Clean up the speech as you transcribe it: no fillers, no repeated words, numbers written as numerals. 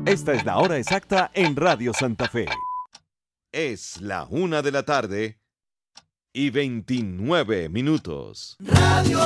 Esta es la hora exacta en Radio Santa Fe. Es la 1:29 PM. Radio